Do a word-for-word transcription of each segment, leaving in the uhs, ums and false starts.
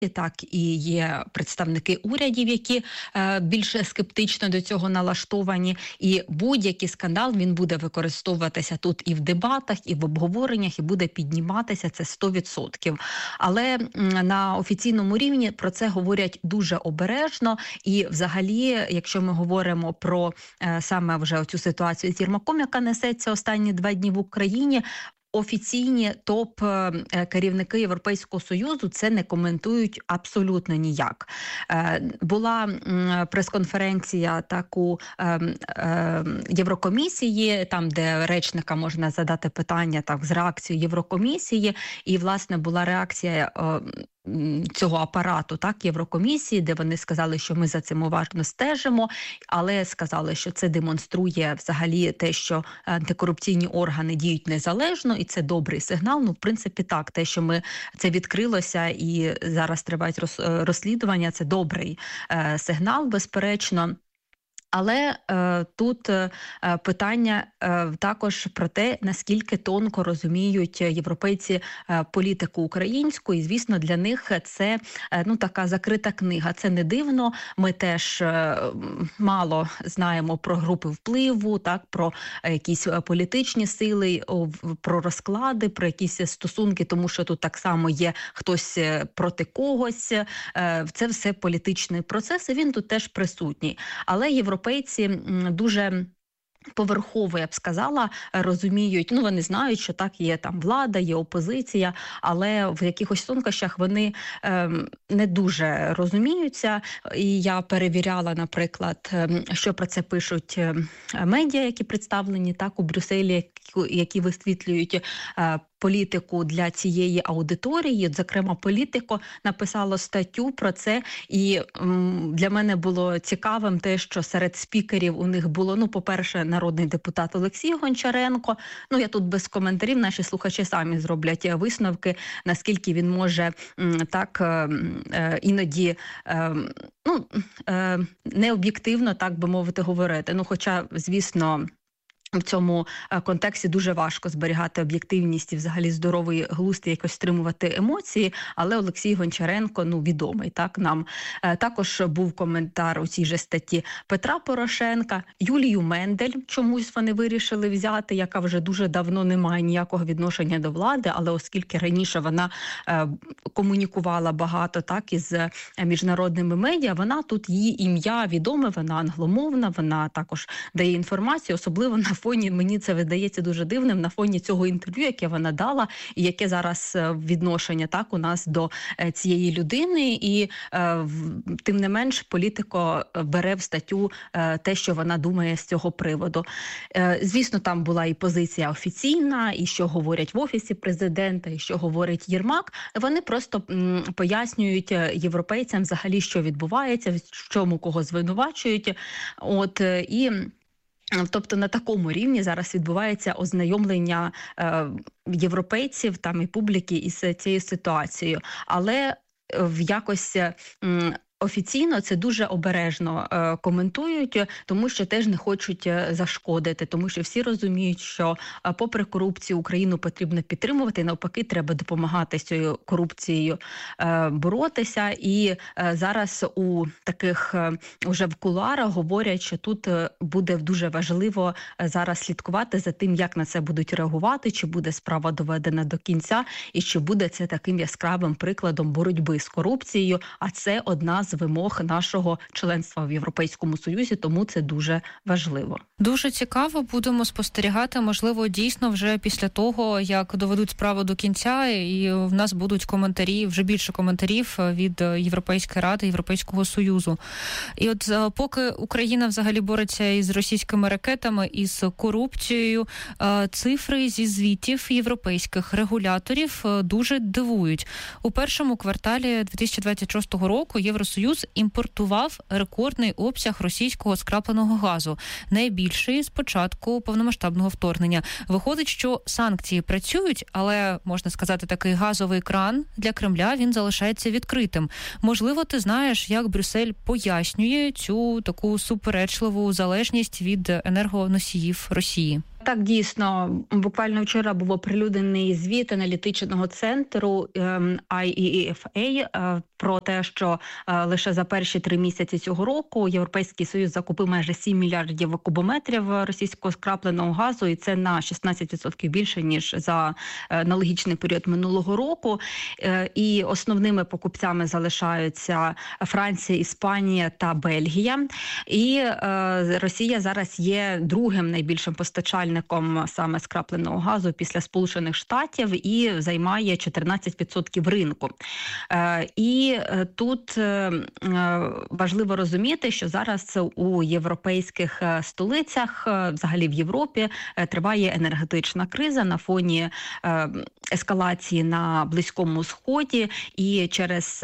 так і є представники урядів, які е, більш скептично до цього налаштовані. І будь-який скандал, він буде використовуватися тут і в дебатах, і в обговореннях, і буде підніматися, це сто відсотків. Але м, на офіційному рівні про це говорять дуже обережно. І взагалі, якщо ми говоримо про е, саме вже оцю ситуацію з Єрмаком, яка несеться останні два дні в Україні, офіційні топ-керівники Європейського Союзу це не коментують абсолютно ніяк. Була прес-конференція таку Єврокомісії, там, де речника можна задати питання так, з реакцією Єврокомісії, і, власне, була реакція цього апарату, так, Єврокомісії, де вони сказали, що ми за цим уважно стежимо, але сказали, що це демонструє взагалі те, що антикорупційні органи діють незалежно, і це добрий сигнал. Ну, в принципі, так, те, що ми це відкрилося і зараз тривають розслідування, це добрий е, сигнал, безперечно. Але е, тут е, питання е, також про те, наскільки тонко розуміють європейці е, політику українську, і, звісно, для них це е, ну, така закрита книга. Це не дивно, ми теж е, мало знаємо про групи впливу, так, про якісь політичні сили, о, про розклади, про якісь стосунки, тому що тут так само є хтось проти когось. Е, це все політичний процес, і він тут теж присутній. Але європейці Європейці дуже поверхово, я б сказала, розуміють, ну вони знають, що так, є там влада, є опозиція, але в якихось тонкощах вони е, не дуже розуміються. І я перевіряла, наприклад, що про це пишуть медіа, які представлені так у Брюсселі, які, які висвітлюють е, політику для цієї аудиторії. Зокрема, Політико написало статтю про це, і м, для мене було цікавим те, що серед спікерів у них було, ну, по-перше, народний депутат Олексій Гончаренко. Ну, я тут без коментарів, наші слухачі самі зроблять висновки, наскільки він може м, так е, е, іноді е, ну, е, необ'єктивно, так би мовити, говорити. Ну, хоча, звісно, в цьому контексті дуже важко зберігати об'єктивність і взагалі здоровий глузд, і якось стримувати емоції, але Олексій Гончаренко, ну, відомий, так, нам. Також був коментар у цій же статті Петра Порошенка, Юлію Мендель чомусь вони вирішили взяти, яка вже дуже давно не має ніякого відношення до влади, але оскільки раніше вона е, комунікувала багато, так, із міжнародними медіа, вона тут, її ім'я відоме, вона англомовна, вона також дає інформацію, особливо на фоні, мені це видається дуже дивним, на фоні цього інтерв'ю, яке вона дала, і яке зараз відношення, так, у нас до цієї людини, і е, тим не менш Політико бере в статтю е, те, що вона думає з цього приводу. Е, звісно, там була і позиція офіційна, і що говорять в Офісі Президента, і що говорить Єрмак. Вони просто м, пояснюють європейцям взагалі, що відбувається, в чому кого звинувачують. От, і тобто на такому рівні зараз відбувається ознайомлення е, європейців там і публіки із цією ситуацією. Але в якось м, офіційно це дуже обережно е, коментують, тому що теж не хочуть зашкодити, тому що всі розуміють, що е, попри корупцію Україну потрібно підтримувати, і навпаки треба допомагати з цією корупцією е, боротися. І е, зараз у таких е, уже в кулуарах говорять, що тут е, буде дуже важливо е, зараз слідкувати за тим, як на це будуть реагувати, чи буде справа доведена до кінця, і чи буде це таким яскравим прикладом боротьби з корупцією, а це одна з вимог нашого членства в Європейському Союзі, тому це дуже важливо. Дуже цікаво, будемо спостерігати, можливо, дійсно вже після того, як доведуть справу до кінця, і в нас будуть коментарі, вже більше коментарів від Європейської Ради, Європейського Союзу. І от поки Україна взагалі бореться із російськими ракетами, із корупцією, цифри зі звітів європейських регуляторів дуже дивують. У першому кварталі дві тисячі двадцять шостого року Євросоюз імпортував рекордний обсяг російського скрапленого газу, найбільший з початку повномасштабного вторгнення. Виходить, що санкції працюють, але, можна сказати, такий газовий кран для Кремля, він залишається відкритим. Можливо, ти знаєш, як Брюссель пояснює цю таку суперечливу залежність від енергоносіїв Росії? Так, дійсно, буквально вчора був оприлюднений звіт аналітичного центру ай і еф ей про те, що лише за перші три місяці цього року Європейський Союз закупив майже сім мільярдів кубометрів російського скрапленого газу, і це на шістнадцять відсотків більше, ніж за аналогічний період минулого року. І основними покупцями залишаються Франція, Іспанія та Бельгія. І Росія зараз є другим найбільшим постачальником саме скрапленого газу після Сполучених Штатів і займає чотирнадцять відсотків ринку. І тут важливо розуміти, що зараз у європейських столицях, взагалі в Європі, триває енергетична криза на фоні ескалації на Близькому Сході, і через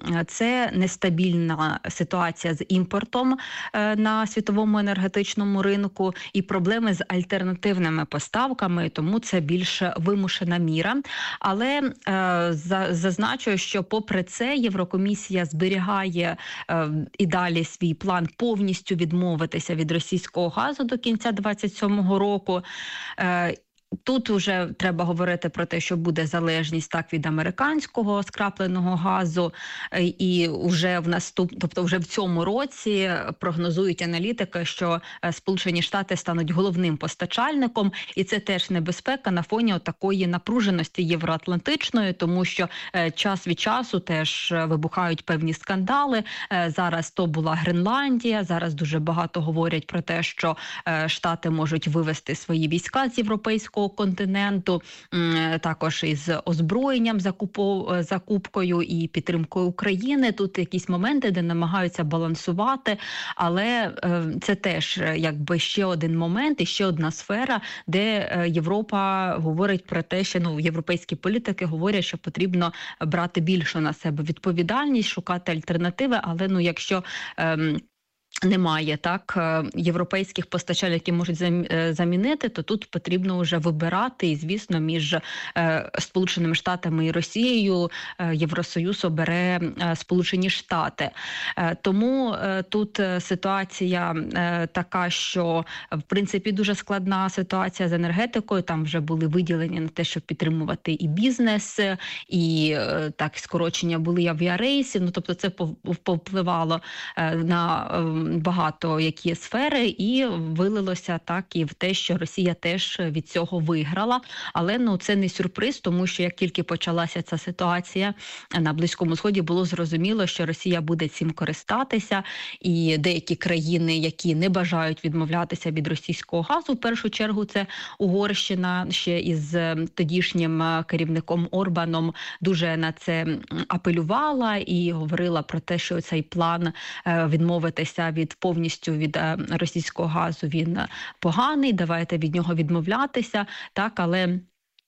це нестабільна ситуація з імпортом на світовому енергетичному ринку і проблеми з альтернативними поставками, тому це більш вимушена міра. Але е, зазначу, що попри це Єврокомісія зберігає е, і далі свій план повністю відмовитися від російського газу до кінця двадцять сьомого року. Е, Тут вже треба говорити про те, що буде залежність так від американського скрапленого газу, і вже в наступ, тобто вже в цьому році прогнозують аналітики, що Сполучені Штати стануть головним постачальником, і це теж небезпека на фоні такої напруженості євроатлантичної, тому що час від часу теж вибухають певні скандали. Зараз то була Гренландія, зараз дуже багато говорять про те, що Штати можуть вивести свої війська з європейського континенту, також із озброєнням, закупкою і підтримкою України. Тут якісь моменти, де намагаються балансувати, але це теж якби ще один момент і ще одна сфера, де Європа говорить про те, що ну, європейські політики говорять, що потрібно брати більше на себе відповідальність, шукати альтернативи, але ну, якщо ем, немає так європейських постачальників, які можуть замінити, то тут потрібно вже вибирати, і звісно, між Сполученими Штатами і Росією Євросоюз обере Сполучені Штати. Тому тут ситуація така, що в принципі дуже складна ситуація з енергетикою. Там вже були виділені на те, щоб підтримувати і бізнес, і так скорочення були і авіарейсів. Ну тобто це повпливало на багато які сфери, і вилилося так і в те, що Росія теж від цього виграла. Але ну це не сюрприз, тому що як тільки почалася ця ситуація на Близькому Сході, було зрозуміло, що Росія буде цим користатися, і деякі країни, які не бажають відмовлятися від російського газу, в першу чергу це Угорщина, ще із тодішнім керівником Орбаном дуже на це апелювала і говорила про те, що цей план відмовитися від повністю від російського газу, він поганий, давайте від нього відмовлятися, так, але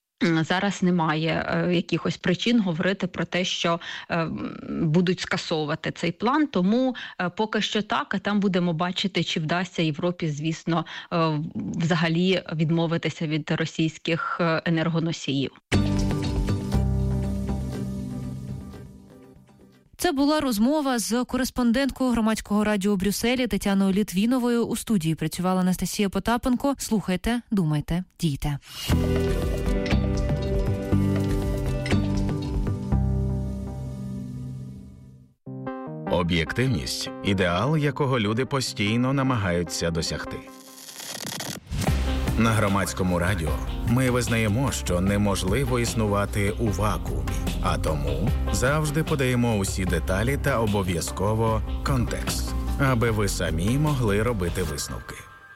зараз немає якихось причин говорити про те, що будуть скасовувати цей план, тому поки що так, а там будемо бачити, чи вдасться Європі, звісно, взагалі відмовитися від російських енергоносіїв. Це була розмова з кореспонденткою громадського радіо у Брюсселі Тетяною Літвіновою. У студії працювала Анастасія Потапенко. Слухайте, думайте, дійте. Об'єктивність – ідеал, якого люди постійно намагаються досягти. На громадському радіо ми визнаємо, що неможливо існувати у вакуумі, а тому завжди подаємо усі деталі та обов'язково контекст, аби ви самі могли робити висновки.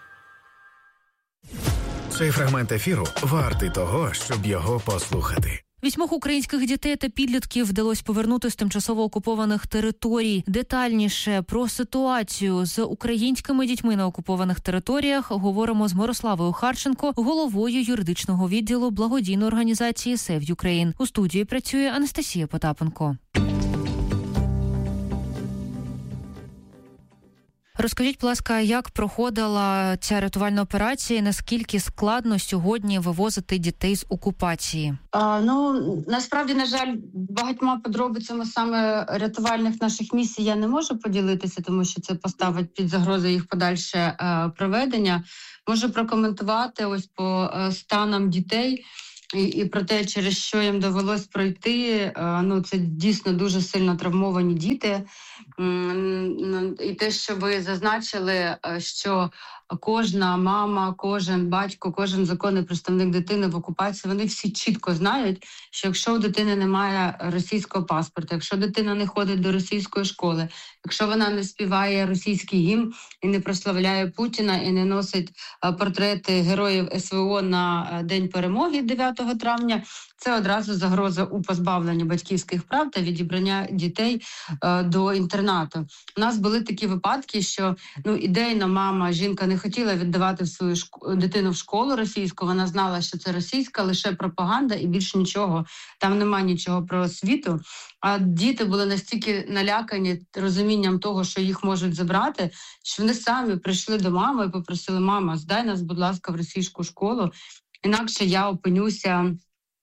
Цей фрагмент ефіру вартий того, щоб його послухати. Вісьмох українських дітей та підлітків вдалося повернути з тимчасово окупованих територій. Детальніше про ситуацію з українськими дітьми на окупованих територіях говоримо з Мирославою Харченко, головою юридичного відділу благодійної організації Save Ukraine. У студії працює Анастасія Потапенко. Розкажіть, будь ласка, як проходила ця рятувальна операція, наскільки складно сьогодні вивозити дітей з окупації? А, ну, насправді, на жаль, багатьма подробицями саме рятувальних наших місій я не можу поділитися, тому що це поставить під загрозу їх подальше е, проведення. Можу прокоментувати ось по е, станам дітей. І, і про те, через що їм довелось пройти, ну це дійсно дуже сильно травмовані діти. І те, що ви зазначили, що кожна мама, кожен батько, кожен законний представник дитини в окупації, вони всі чітко знають, що якщо у дитини немає російського паспорта, якщо дитина не ходить до російської школи, якщо вона не співає російський гімн і не прославляє Путіна, і не носить портрети героїв ес ве о на День перемоги дев'ятого травня, це одразу загроза у позбавленні батьківських прав та відібрання дітей е, до інтернату. У нас були такі випадки, що ну ідейно мама, жінка не хотіла віддавати в свою шк... дитину в школу російську, вона знала, що це російська, лише пропаганда і більше нічого, там немає нічого про освіту. А діти були настільки налякані розумінням того, що їх можуть забрати, що вони самі прийшли до мами і попросили: мама, здай нас, будь ласка, в російську школу, інакше я опинюся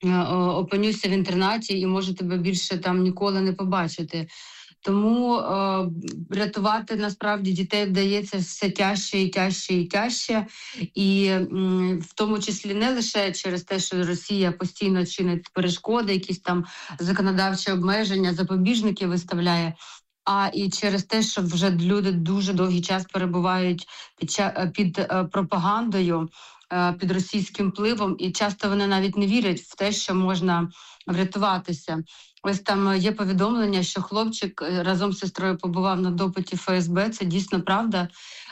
опинюся в інтернаті і можу тебе більше там ніколи не побачити. Тому е, рятувати насправді дітей вдається все тяжче і тяжче і тяжче. І м, в тому числі не лише через те, що Росія постійно чинить перешкоди, якісь там законодавчі обмеження, запобіжники виставляє, а і через те, що вже люди дуже довгий час перебувають під, під е, пропагандою, під російським впливом, і часто вони навіть не вірять в те, що можна врятуватися. Ось там є повідомлення, що хлопчик разом з сестрою побував на допиті еф ес бе, це дійсно правда.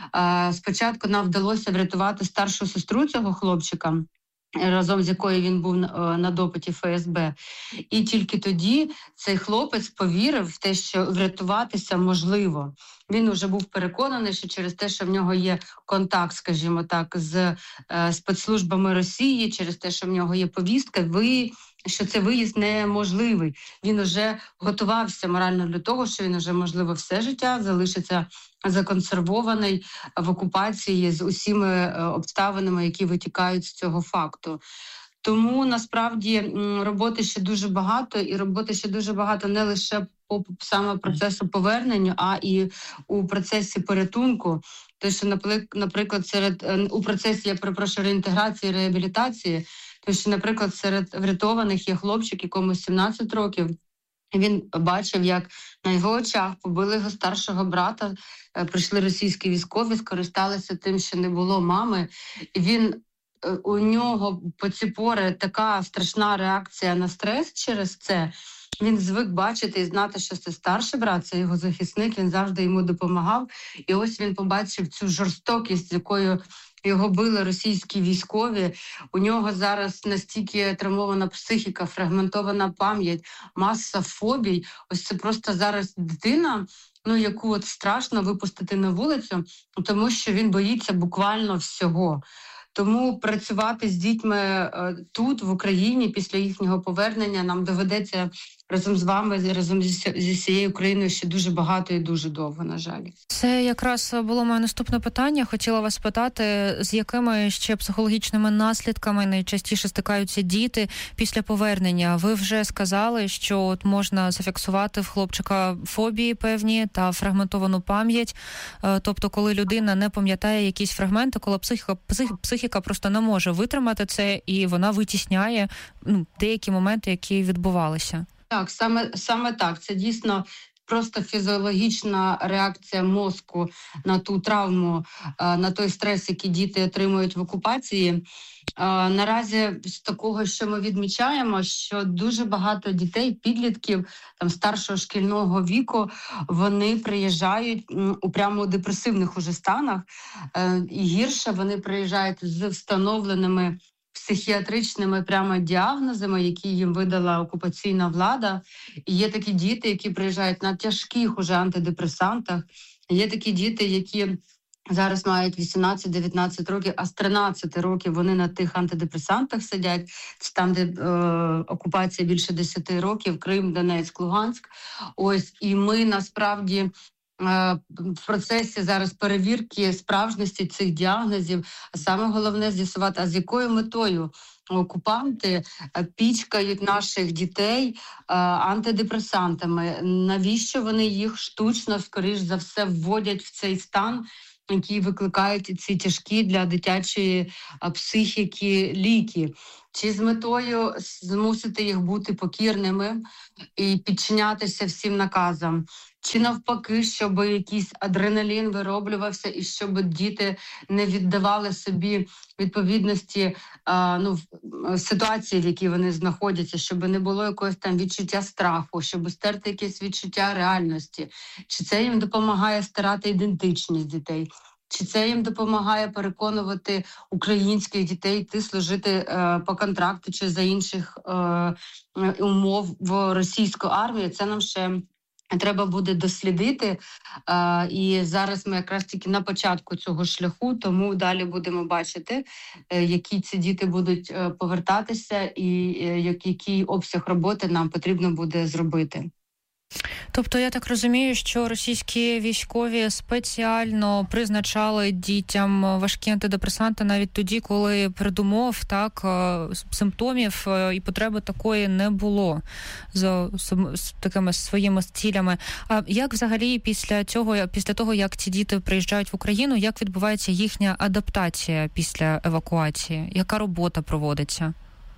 Спочатку нам вдалося врятувати старшу сестру цього хлопчика, разом з якою він був на допиті еф ес бе. І тільки тоді цей хлопець повірив в те, що врятуватися можливо. Він вже був переконаний, що через те, що в нього є контакт, скажімо так, з е, спецслужбами Росії, через те, що в нього є повістка, ви, що це виїзд неможливий. Він вже готувався морально для того, що він вже, можливо, все життя залишиться законсервований в окупації з усіми обставинами, які витікають з цього факту. Тому, насправді, роботи ще дуже багато, і роботи ще дуже багато не лише по саме процесу повернення, а і у процесі порятунку. Те, що, наприклад, серед у процесі, я перепрошую, реінтеграції, реабілітації, то що, наприклад, серед врятованих є хлопчик, якому сімнадцять років. Він бачив, як на його очах побили його старшого брата, прийшли російські військові, скористалися тим, що не було мами. І він, у нього по ці пори така страшна реакція на стрес через це. Він звик бачити і знати, що це старший брат, це його захисник, він завжди йому допомагав. І ось він побачив цю жорстокість, з якою його били російські військові. У нього зараз настільки травмована психіка, фрагментована пам'ять, маса фобій. Ось це просто зараз дитина, ну, яку от страшно випустити на вулицю, тому що він боїться буквально всього. Тому працювати з дітьми е, тут, в Україні, після їхнього повернення нам доведеться разом з вами, разом зі, зі всією Україною ще дуже багато і дуже довго, на жаль. Це якраз було моє наступне питання. Хотіла вас питати, з якими ще психологічними наслідками найчастіше стикаються діти після повернення? Ви вже сказали, що от можна зафіксувати в хлопчика фобії певні та фрагментовану пам'ять. Тобто, коли людина не пам'ятає якісь фрагменти, коли психіка, псих, психіка просто не може витримати це, і вона витісняє ну, деякі моменти, які відбувалися. Так, саме, саме так. Це дійсно просто фізіологічна реакція мозку на ту травму, на той стрес, який діти отримують в окупації. Наразі з такого, що ми відмічаємо, що дуже багато дітей, підлітків там старшого шкільного віку, вони приїжджають у прямо депресивних уже станах. І гірше, вони приїжджають з встановленими психіатричними прямо діагнозами, які їм видала окупаційна влада. І є такі діти, які приїжджають на тяжких уже антидепресантах. Є такі діти, які зараз мають вісімнадцять-дев'ятнадцять років, а з тринадцяти років вони на тих антидепресантах сидять. Це там, де е, окупація більше десяти років, Крим, Донецьк, Луганськ. Ось, і ми насправді в процесі зараз перевірки справжності цих діагнозів, а саме головне з'ясувати, а з якою метою окупанти пічкають наших дітей антидепресантами, навіщо вони їх штучно, скоріш за все, вводять в цей стан, які викликають ці тяжкі для дитячої психіки ліки. Чи з метою змусити їх бути покірними і підчинятися всім наказам, чи навпаки, щоб якийсь адреналін вироблювався і щоб діти не віддавали собі відповідності а, ну, в ситуації, в якій вони знаходяться, щоб не було якогось там відчуття страху, щоб стерти якесь відчуття реальності. Чи це їм допомагає стирати ідентичність дітей? Чи це їм допомагає переконувати українських дітей йти служити е, по контракту чи за інших е, умов в російську армію? Це нам ще треба буде дослідити. Е, і зараз ми якраз тільки на початку цього шляху, тому далі будемо бачити, е, які ці діти будуть е, повертатися і е, який обсяг роботи нам потрібно буде зробити. Тобто, я так розумію, що російські військові спеціально призначали дітям важкі антидепресанти навіть тоді, коли передумов, так, симптомів і потреби такої не було з, з такими своїми цілями. А як взагалі після цього, після того, як ці діти приїжджають в Україну, як відбувається їхня адаптація після евакуації? Яка робота проводиться?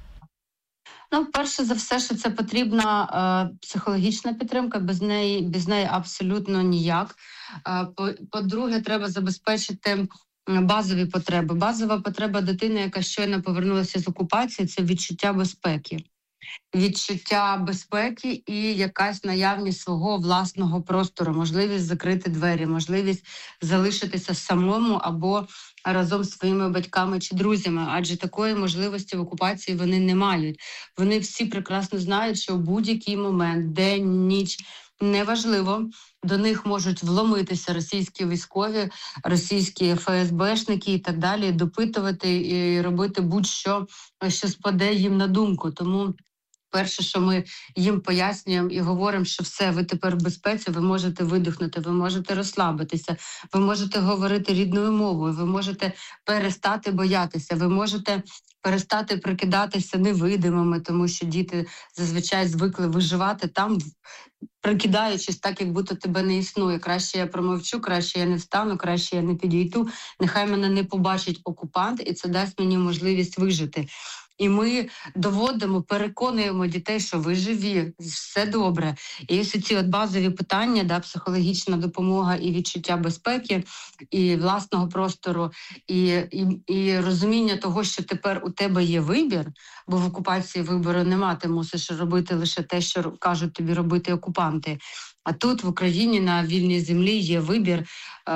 Ну, перше за все, що це потрібна е, психологічна підтримка, без неї, без неї абсолютно ніяк. Е, по, по-друге, треба забезпечити базові потреби. Базова потреба дитини, яка щойно повернулася з окупації, це відчуття безпеки. Відчуття безпеки і якась наявність свого власного простору, можливість закрити двері, можливість залишитися самому або разом з своїми батьками чи друзями, адже такої можливості в окупації вони не мають. Вони всі прекрасно знають, що в будь-який момент, день, ніч, неважливо, до них можуть вломитися російські військові, російські еф ес бешники і так далі, допитувати і робити будь-що, що спаде їм на думку. Тому перше, що ми їм пояснюємо і говоримо, що все, ви тепер в безпеці, ви можете видихнути, ви можете розслабитися, ви можете говорити рідною мовою, ви можете перестати боятися, ви можете перестати прикидатися невидимими, тому що діти зазвичай звикли виживати там, прикидаючись так, як будто тебе не існує. Краще я промовчу, краще я не встану, краще я не підійду, нехай мене не побачить окупант, і це дасть мені можливість вижити. І ми доводимо, переконуємо дітей, що ви живі, все добре. І ось ці от базові питання, да, психологічна допомога і відчуття безпеки, і власного простору, і, і, і розуміння того, що тепер у тебе є вибір, бо в окупації вибору нема, ти мусиш робити лише те, що кажуть тобі робити окупанти. А тут в Україні на вільній землі є вибір е-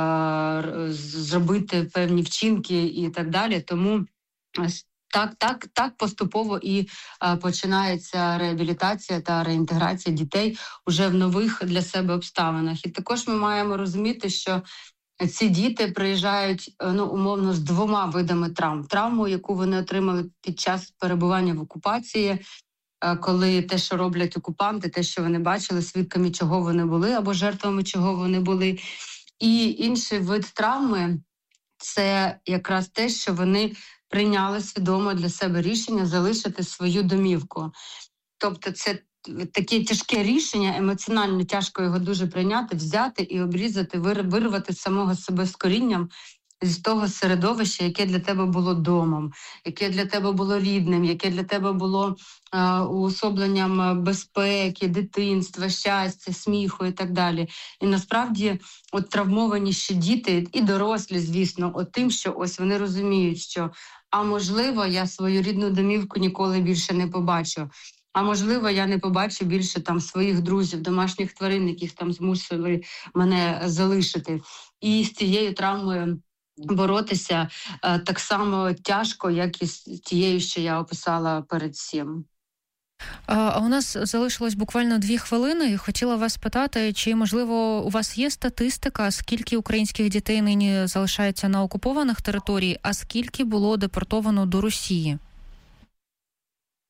зробити певні вчинки і так далі. Тому Так, так, так поступово і а, починається реабілітація та реінтеграція дітей уже в нових для себе обставинах. І також ми маємо розуміти, що ці діти приїжджають, ну, умовно, з двома видами травм. Травму, яку вони отримали під час перебування в окупації, коли те, що роблять окупанти, те, що вони бачили, свідками чого вони були, або жертвами чого вони були. І інший вид травми – це якраз те, що вони прийняли свідомо для себе рішення залишити свою домівку. Тобто це таке тяжке рішення, емоціонально тяжко його дуже прийняти, взяти і обрізати, вирвати самого себе з корінням з того середовища, яке для тебе було домом, яке для тебе було рідним, яке для тебе було е, уособленням безпеки, дитинства, щастя, сміху і так далі. І насправді от травмовані ще діти і дорослі, звісно, от тим, що ось вони розуміють, що а можливо, я свою рідну домівку ніколи більше не побачу. А можливо, я не побачу більше там своїх друзів, домашніх тварин, яких там змусили мене залишити. І з цією травмою боротися е, так само тяжко, як і з тією, що я описала перед цим. А у нас залишилось буквально дві хвилини, і хотіла вас питати, чи, можливо, у вас є статистика, скільки українських дітей нині залишається на окупованих територіях, а скільки було депортовано до Росії?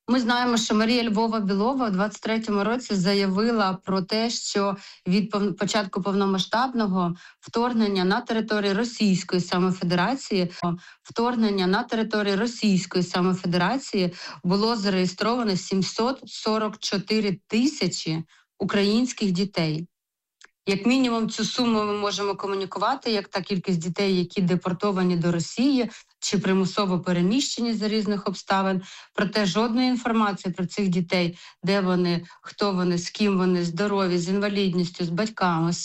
Ми знаємо, що Марія Львова-Білова у двадцять третьому році заявила про те, що від початку повномасштабного вторгнення на територію Російської саме Федерації, вторгнення на територію Російської саме Федерації було зареєстровано сімсот сорок чотири тисячі українських дітей. Як мінімум цю суму ми можемо комунікувати, як та кількість дітей, які депортовані до Росії чи примусово переміщені за різних обставин. Проте жодної інформації про цих дітей, де вони, хто вони, з ким вони, здорові, з інвалідністю, з батьками,